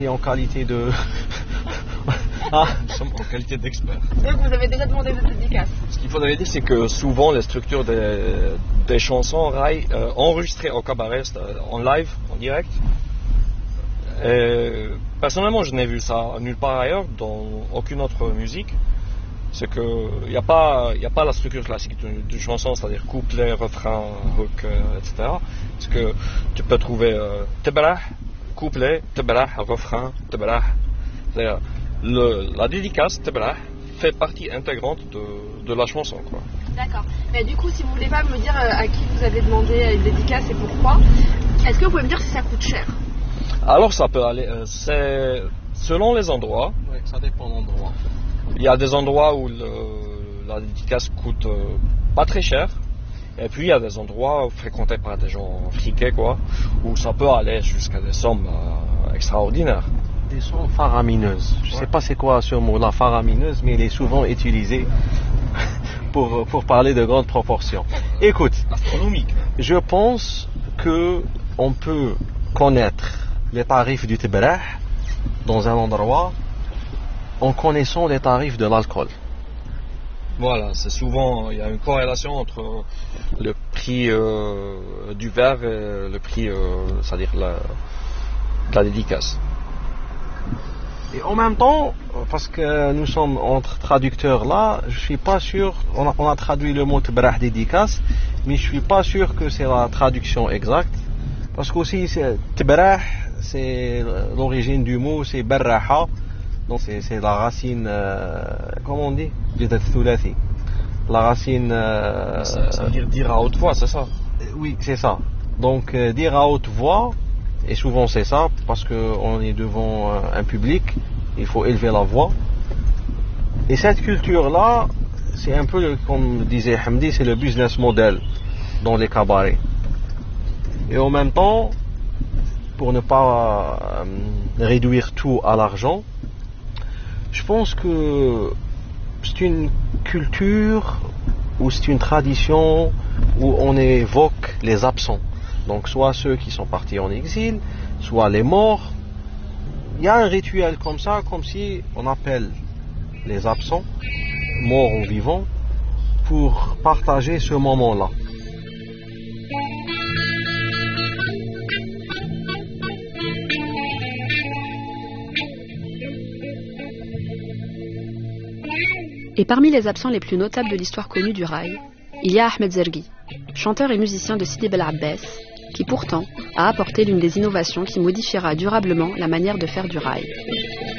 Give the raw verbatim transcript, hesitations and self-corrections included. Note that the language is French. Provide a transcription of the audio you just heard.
Et en qualité de... ah, en qualité d'expert. Donc vous avez déjà demandé des dédicaces. Ce qu'il faudrait dire, c'est que souvent les structures des, des chansons rail euh, enregistrées au cabaret, en live, en direct. Et personnellement, je n'ai vu ça nulle part ailleurs, dans aucune autre musique. C'est qu'il n'y a pas, il y a pas la structure classique d'une chanson, c'est-à-dire couplet, refrain, hook, euh, et cetera. Parce que tu peux trouver euh, tebrah, couplet, tebrah, refrain, tebrah. C'est-à-dire le, la dédicace tebrah fait partie intégrante de, de la chanson, quoi. D'accord. Mais du coup, si vous voulez pas me dire à qui vous avez demandé une dédicace et pourquoi, est-ce que vous pouvez me dire si ça coûte cher? Alors ça peut aller, euh, c'est selon les endroits. Oui, ça dépend de l'endroit. Il y a des endroits où le, la dédicace coûte euh, pas très cher. Et puis il y a des endroits fréquentés par des gens friqués, quoi, où ça peut aller jusqu'à des sommes euh, extraordinaires. Des sommes faramineuses. Je ne sais pas c'est quoi ce mot-là, faramineuse, mais il est souvent utilisé pour, pour parler de grandes proportions. Écoute, astronomique. Je pense que on peut connaître les tarifs du tebrah dans un endroit en connaissant les tarifs de l'alcool. Voilà, c'est souvent, il y a une corrélation entre le prix euh, du verre et le prix, euh, c'est-à-dire la, la dédicace. Et en même temps, parce que nous sommes entre traducteurs là, je suis pas sûr, on a, on a traduit le mot tebrah dédicace, mais je suis pas sûr que c'est la traduction exacte, parce qu'aussi tebrah, c'est l'origine du mot, c'est barraha. Donc c'est, c'est la racine, euh, comment on dit, la racine... Euh, ça, ça veut dire dire à haute voix, c'est ça? Oui, c'est ça. Donc euh, dire à haute voix, et souvent c'est ça, parce qu'on est devant euh, un public, il faut élever la voix. Et cette culture-là, c'est un peu, comme disait Hamdi, c'est le business model dans les cabarets. Et en même temps, pour ne pas euh, réduire tout à l'argent, je pense que c'est une culture ou c'est une tradition où on évoque les absents. Donc soit ceux qui sont partis en exil, soit les morts. Il y a un rituel comme ça, comme si on appelle les absents, morts ou vivants, pour partager ce moment-là. Et parmi les absents les plus notables de l'histoire connue du rail, il y a Ahmed Zergui, chanteur et musicien de Sidi Bel Abbès, qui pourtant a apporté l'une des innovations qui modifiera durablement la manière de faire du rail.